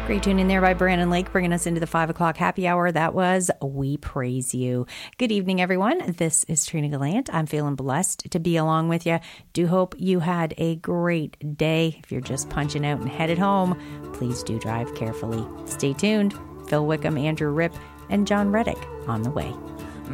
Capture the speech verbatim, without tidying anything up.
Great tune in there by Brandon Lake, bringing us into the five o'clock happy hour. That was We Praise You. Good evening, everyone. This is Trina Gallant. I'm feeling blessed to be along with you. Do hope you had a great day. If you're just punching out and headed home, please do drive carefully. Stay tuned. Phil Wickham, Andrew Ripp, and John Reddick on the way.